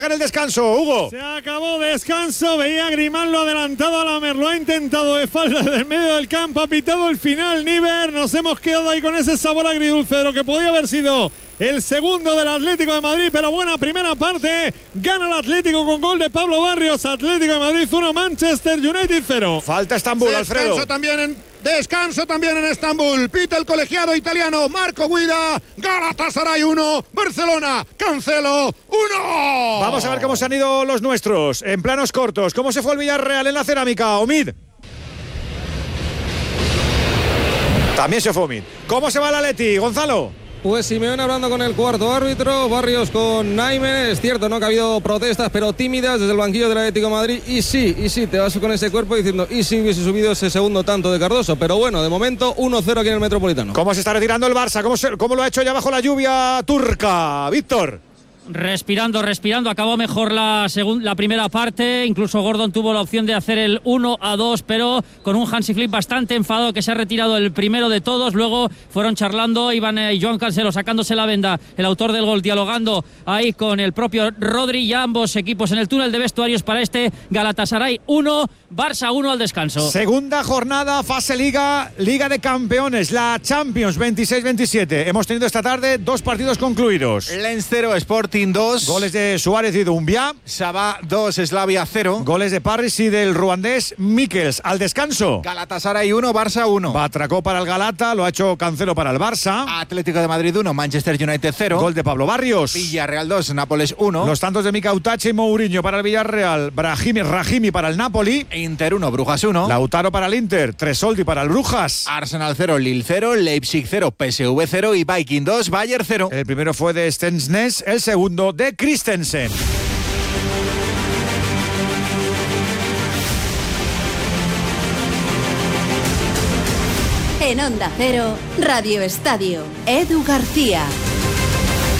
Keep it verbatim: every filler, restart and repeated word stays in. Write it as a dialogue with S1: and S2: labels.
S1: En el descanso, Hugo.
S2: Se acabó descanso, veía a Grimaldo adelantado a Lamer, lo ha intentado de falda del medio del campo, ha pitado el final Niver, nos hemos quedado ahí con ese sabor agridulce de lo que podía haber sido el segundo del Atlético de Madrid, pero buena primera parte, gana el Atlético con gol de Pablo Barrios, Atlético de Madrid uno, Manchester United cero.
S1: Falta Estambul,
S3: Descanso
S1: Alfredo.
S3: también en, descanso también en Estambul, pita el colegiado italiano Marco Guida, Galatasaray uno, Barcelona, Cancelo uno.
S1: Vamos a ver cómo se han ido los nuestros, en planos cortos. ¿Cómo se fue el Villarreal en la cerámica, Omid? También se fue Omid. ¿Cómo se va el Atleti, Gonzalo?
S4: Pues Simeone hablando con el cuarto árbitro, Barrios con Naime. Es cierto, ¿no?, que ha habido protestas, pero tímidas desde el banquillo del Atlético de Madrid. Y sí, y sí, te vas con ese cuerpo diciendo, y si hubiese subido ese segundo tanto de Cardoso. Pero bueno, de momento uno cero aquí en el Metropolitano.
S1: ¿Cómo se está retirando el Barça? ¿Cómo, se, cómo lo ha hecho ya bajo la lluvia turca? Víctor.
S5: Respirando, respirando, acabó mejor la, segun, la primera parte, incluso Gordon tuvo la opción de hacer el uno a dos, pero con un Hansi Flick bastante enfadado, que se ha retirado el primero de todos. Luego fueron charlando, Iván y Joan Cancelo sacándose la venda, el autor del gol, dialogando ahí con el propio Rodri, y ambos equipos en el túnel de vestuarios para este Galatasaray uno, Barça uno al descanso.
S1: Segunda jornada, fase Liga, Liga de Campeones, la Champions veintiséis veintisiete. Hemos tenido esta tarde dos partidos concluidos.
S6: Lens cero, Sporting dos.
S1: Goles de Suárez y Doumbia.
S6: Sabah dos, Slavia cero.
S1: Goles de Parris y del ruandés Mikkels. Al descanso,
S6: Galatasaray uno, Barça uno.
S1: Batracó para el Galata, lo ha hecho Cancelo para el Barça.
S6: Atlético de Madrid uno, Manchester United cero.
S1: Gol de Pablo Barrios.
S6: Villarreal dos, Nápoles uno.
S1: Los tantos de Mika Utache y Mourinho para el Villarreal. Brahimi, Rahimi para el Napoli.
S6: Inter uno, Brujas uno.
S1: Lautaro para el Inter. Tresoldi para el Brujas.
S6: Arsenal cero, Lille cero. Leipzig cero, P S V cero. Y Viking dos, Bayern cero.
S1: El primero fue de Stensnes, el segundo de Christensen.
S7: En Onda Cero, Radio Estadio, Edu García.